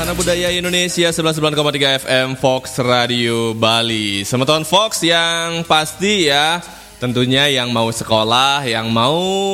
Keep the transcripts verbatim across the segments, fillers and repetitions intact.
Anak Budaya Indonesia sembilan puluh sembilan koma tiga F M Fox Radio Bali. Semeton Fox yang pasti ya, tentunya yang mau sekolah, yang mau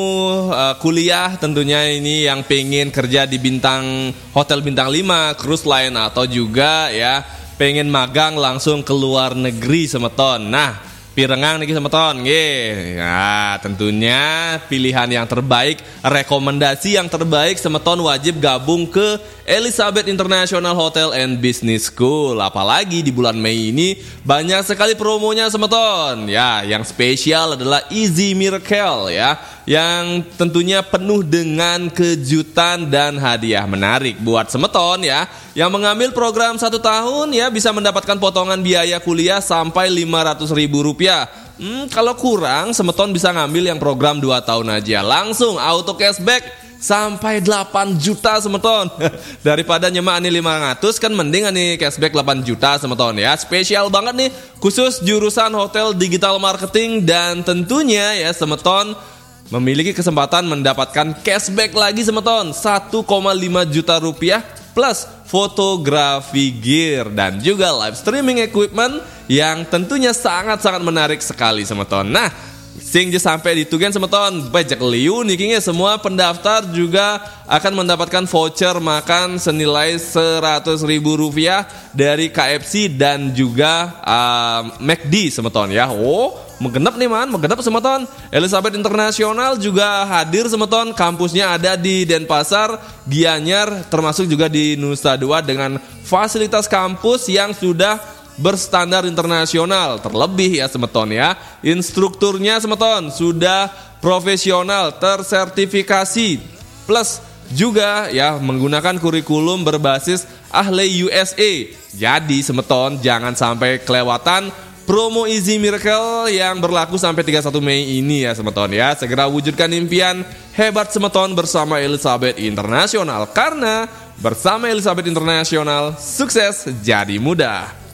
uh, kuliah, tentunya ini yang pengen kerja di bintang hotel bintang lima, cruise line, atau juga ya pengen magang langsung ke luar negeri semeton. Nah, pirengang nih semeton, nggih. Nah, tentunya pilihan yang terbaik, rekomendasi yang terbaik semeton wajib gabung ke Elizabeth International Hotel and Business School. Apalagi di bulan Mei ini banyak sekali promonya semeton. Ya, yang spesial adalah Easy Miracle ya, yang tentunya penuh dengan kejutan dan hadiah menarik buat semeton ya. Yang mengambil program satu tahun ya bisa mendapatkan potongan biaya kuliah sampai lima ratus ribu rupiah. Hmm, kalau kurang semeton bisa ngambil yang program dua tahun aja. Langsung auto cashback sampai delapan juta semeton. Daripada nyemak nih lima ratus kan mending nih cashback delapan juta semeton ya. Spesial banget nih khusus jurusan hotel digital marketing, dan tentunya ya semeton memiliki kesempatan mendapatkan cashback lagi semeton satu koma lima juta rupiah plus fotografi gear dan juga live streaming equipment yang tentunya sangat-sangat menarik sekali semeton. Nah, sing sampai di tugen semeton bajak liu nih semua pendaftar juga akan mendapatkan voucher makan senilai seratus ribu rupiah dari K F C dan juga uh, McD semeton ya. Oh, menggenap nih man, menggenap semeton. Elizabeth International juga hadir semeton, kampusnya ada di Denpasar, Gianyar, termasuk juga di Nusa Dua dengan fasilitas kampus yang sudah berstandar internasional. Terlebih ya semeton ya, instrukturnya semeton sudah profesional, tersertifikasi, plus juga ya menggunakan kurikulum berbasis ahli U S A. Jadi semeton jangan sampai kelewatan promo Easy Miracle yang berlaku sampai tiga puluh satu Mei ini ya semeton ya. Segera wujudkan impian hebat semeton bersama Elizabeth International, karena bersama Elizabeth International sukses jadi mudah.